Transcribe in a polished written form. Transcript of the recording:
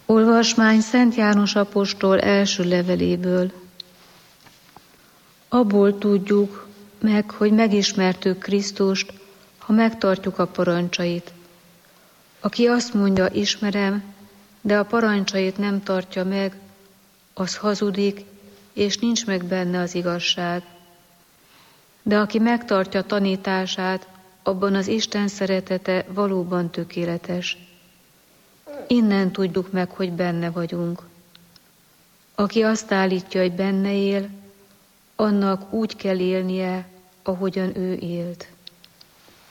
Olvasmány Szent János apostol első leveléből. Abból tudjuk meg, hogy megismertük Krisztust, ha megtartjuk a parancsait. Aki azt mondja, ismerem, de a parancsait nem tartja meg, az hazudik, és nincs meg benne az igazság. De aki megtartja tanítását, abban az Isten szeretete valóban tökéletes. Innen tudjuk meg, hogy benne vagyunk. Aki azt állítja, hogy benne él, annak úgy kell élnie, ahogyan ő élt.